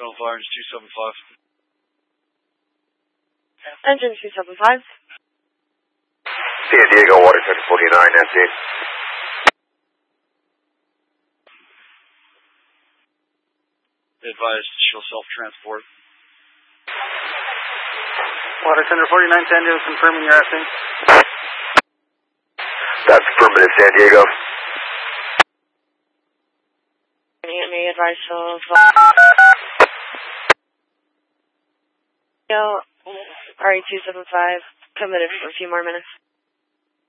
Going fire engine 275. Engine 275. San Diego, water 1049, that's it. Advised, she'll self-transport. Water Tender 49, San Diego, confirming your asking. That's affirmative, San Diego. May advise she'll RE 275 committed for a few more minutes.